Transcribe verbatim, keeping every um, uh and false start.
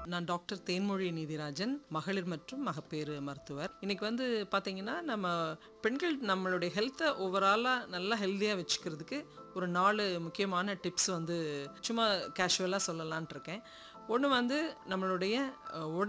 நான் டாக்டர் தேன்மொழி நீதிராஜன், மகளிர் மற்றும் மகப்பேறு மருத்துவர். இன்னைக்கு வந்து பார்த்தீங்கன்னா, நம்ம பெண்கள் நம்மளுடைய ஹெல்த்தை ஓவராலாக நல்லா ஹெல்த்தியாக வச்சுக்கிறதுக்கு ஒரு நாலு முக்கியமான டிப்ஸ் வந்து சும்மா கேஷுவலாக சொல்லலான்ட்டு இருக்கேன். ஒன்று வந்து நம்மளுடைய